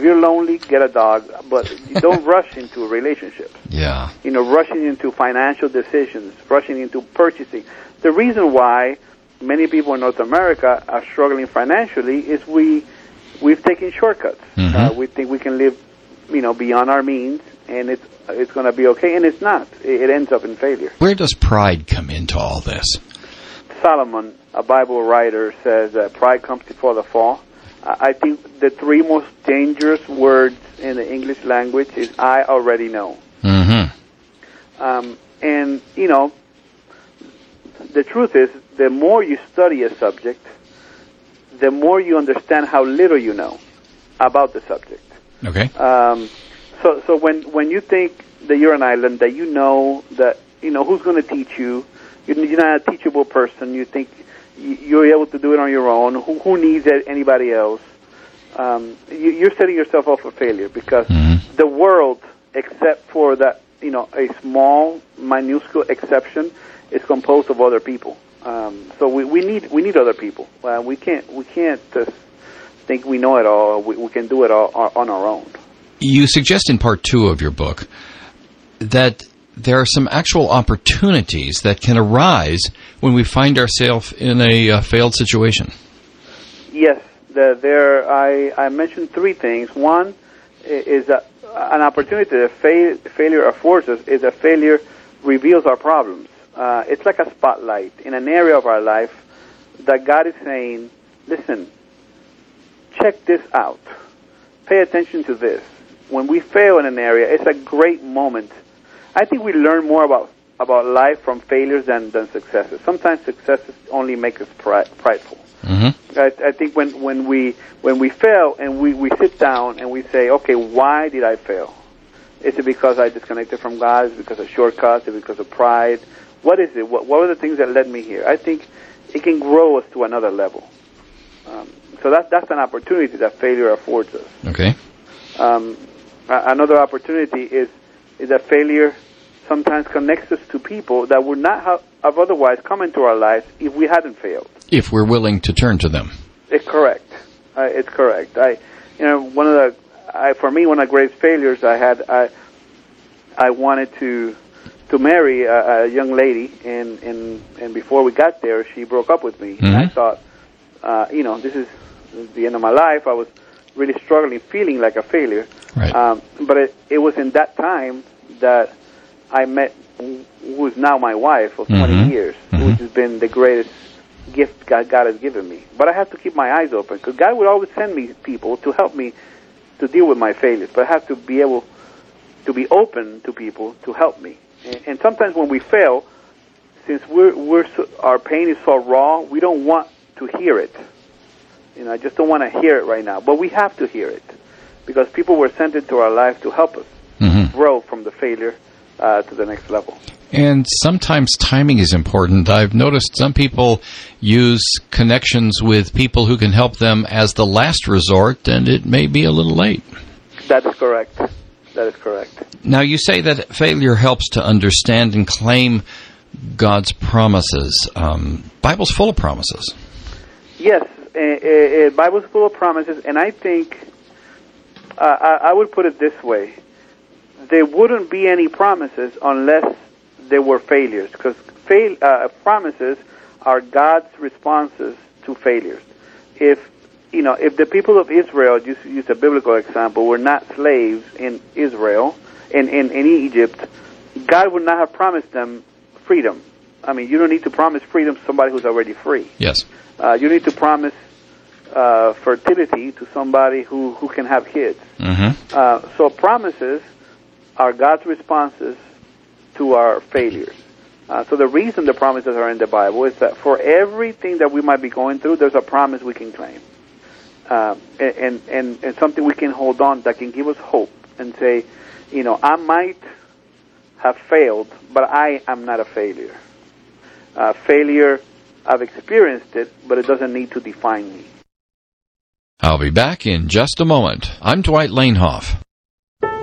If you're lonely, get a dog, but you don't rush into relationships. Yeah. Rushing into financial decisions, rushing into purchasing. The reason why many people in North America are struggling financially is we've taken shortcuts. Mm-hmm. We think we can live, beyond our means, and it's going to be okay, and it's not. It ends up in failure. Where does pride come into all this? Solomon, a Bible writer, says that pride comes before the fall. I think the three most dangerous words in the English language is "I already know." Mm-hmm. And the truth is, the more you study a subject, the more you understand how little you know about the subject. Okay. So when you think that you're an island, that that who's going to teach you, you're not a teachable person. You think you're able to do it on your own. Who needs anybody else? You're setting yourself up for failure because the world, except for that, a small, minuscule exception, is composed of other people. So we need other people. We can't just think we know it all. We can do it all on our own. You suggest in part 2 of your book that there are some actual opportunities that can arise when we find ourselves in a failed situation. Yes, I mentioned 3 things. One is an opportunity that failure affords us is that failure reveals our problems. It's like a spotlight in an area of our life that God is saying, listen, check this out. Pay attention to this. When we fail in an area, it's a great moment. I think we learn more about life from failures than successes. Sometimes successes only make us prideful. Mm-hmm. I think when we fail and we sit down and we say, okay, why did I fail? Is it because I disconnected from God? Is it because of shortcuts? Is it because of pride? What is it? What were the things that led me here? I think it can grow us to another level. So that's an opportunity that failure affords us. Okay. Another opportunity is that failure sometimes connects us to people that would not have otherwise come into our lives if we hadn't failed. If we're willing to turn to them. It's correct. It's correct. For me, one of the greatest failures I had, I wanted to marry a young lady, and before we got there, she broke up with me. Mm-hmm. And I thought, this is the end of my life. I was really struggling, feeling like a failure. Right. But it was in that time that I met who is now my wife of 20 years, which has been the greatest gift God has given me. But I have to keep my eyes open, because God would always send me people to help me to deal with my failures. But I have to be able to be open to people to help me. And sometimes when we fail, since our pain is so raw, we don't want to hear it. I just don't want to hear it right now. But we have to hear it, because people were sent into our life to help us grow from the failure to the next level. And sometimes timing is important. I've noticed some people use connections with people who can help them as the last resort, and it may be a little late. That is correct. That is correct. Now, you say that failure helps to understand and claim God's promises. Bible's full of promises. Yes, Bible's full of promises, and I think I would put it this way. There wouldn't be any promises unless there were failures, because promises are God's responses to failures. If the people of Israel, just use a biblical example, were not slaves in Israel, in Egypt, God would not have promised them freedom. I mean, you don't need to promise freedom to somebody who's already free. Yes. You need to promise fertility to somebody who can have kids. Mm-hmm. So promises are God's responses to our failures. So the reason the promises are in the Bible is that for everything that we might be going through, there's a promise we can claim. And something we can hold on that can give us hope and say, I might have failed, but I am not a failure. Failure, I've experienced it, but it doesn't need to define me. I'll be back in just a moment. I'm Dwight Lanehoff.